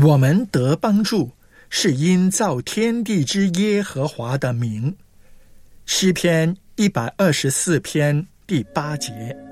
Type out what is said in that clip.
我们得帮助，是因造天地之耶和华的名。诗篇124篇第8节。